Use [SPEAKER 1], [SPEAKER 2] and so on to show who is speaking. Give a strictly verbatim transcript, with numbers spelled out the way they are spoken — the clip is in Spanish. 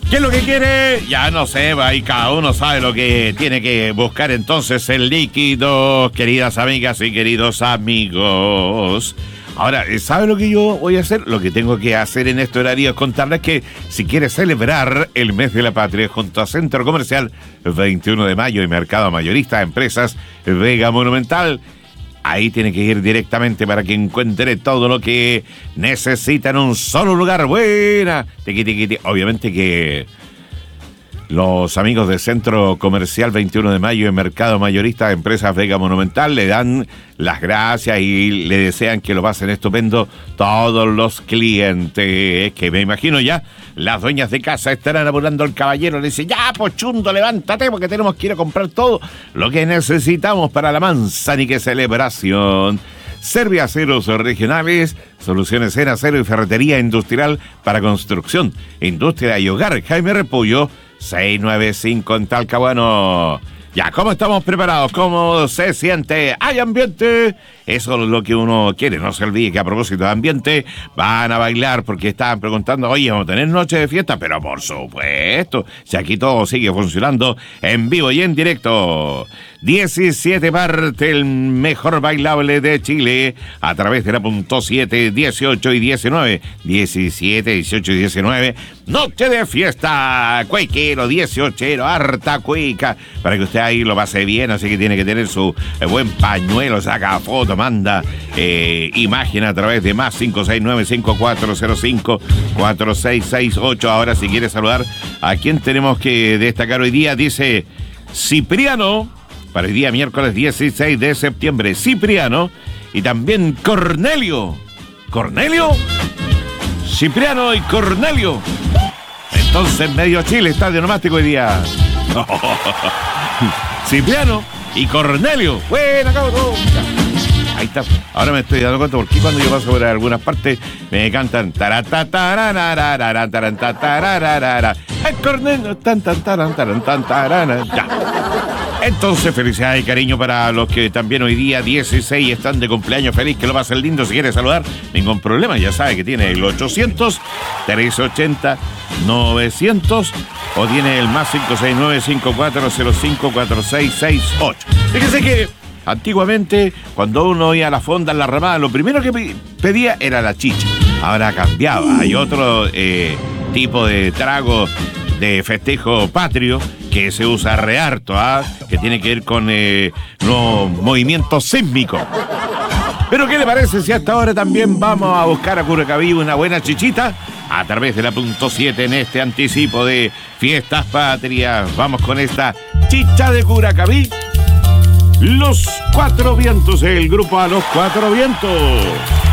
[SPEAKER 1] ¿Qué es lo que quiere? Ya no sé, va, y cada uno sabe lo que tiene que buscar entonces el líquido, queridas amigas y queridos amigos. Ahora, ¿sabe lo que yo voy a hacer? Lo que tengo que hacer en este horario es contarles que si quieres celebrar el mes de la patria junto a Centro Comercial veintiuno de mayo y Mercado Mayorista de Empresas Vega Monumental, ahí tiene que ir directamente para que encuentre todo lo que necesita en un solo lugar. Buena. Tiqui, tiqui, tiqui. Obviamente que los amigos del Centro Comercial veintiuno de mayo y Mercado Mayorista de Empresas Vega Monumental le dan las gracias y le desean que lo pasen estupendo todos los clientes. Que me imagino ya las dueñas de casa estarán apurando al caballero. Le dicen, ya, pochundo, levántate porque tenemos que ir a comprar todo lo que necesitamos para la manzanique celebración. Serviaceros regionales, soluciones en acero y ferretería industrial para construcción, industria y hogar. Jaime Repullo, seiscientos noventa y cinco en Talcahuano. Ya, ¿cómo estamos preparados? ¿Cómo se siente? ¿Hay ambiente? Eso es lo que uno quiere. No se olvide que a propósito de ambiente, van a bailar porque estaban preguntando, oye, ¿vamos a tener noche de fiesta? Pero por supuesto, si aquí todo sigue funcionando en vivo y en directo. diecisiete parte el mejor bailable de Chile a través de la punto siete, dieciocho y diecinueve. diecisiete, dieciocho y diecinueve. Noche de fiesta. Cuequero, dieciochero, harta cuica. Para que usted ahí lo pase bien, así que tiene que tener su eh, buen pañuelo, saca foto, manda eh, imagen a través de más cinco seis nueve, cinco cuatro cero cinco, cuatro seis seis ocho. Ahora, si quiere saludar a quien tenemos que destacar hoy día, dice Cipriano, para el día miércoles dieciséis de septiembre, Cipriano, y también Cornelio. ¿Cornelio? Cipriano y Cornelio. Entonces, medio Chile está de onomástico hoy día. Cipriano y Cornelio. Buena, cabrón. Ahí está. Ahora me estoy dando cuenta porque cuando yo paso por algunas partes me cantan taratatarararara, tarantatararara. El Cornelio tan tan taran taran tan tarana. Ya. Entonces, felicidades y cariño para los que también hoy día dieciséis están de cumpleaños. Feliz, que lo pasen lindo. Si quiere saludar, ningún problema. Ya sabe que tiene el ochocientos, trescientos ochenta, novecientos o tiene el más cinco seis nueve, cinco cuatro cero cinco, cuatro seis seis ocho. Fíjese que antiguamente, cuando uno oía la fonda en la ramada, lo primero que pedía era la chicha. Ahora ha cambiado. Hay otro eh, tipo de trago de festejo patrio que se usa re harto, ¿ah? Que tiene que ver con eh, los movimientos sísmicos. Pero ¿qué le parece si hasta ahora también vamos a buscar a Curacaví una buena chichita? A través de la punto siete en este anticipo de Fiestas Patrias. Vamos con esta chicha de Curacaví. Los Cuatro Vientos, el grupo a Los Cuatro Vientos.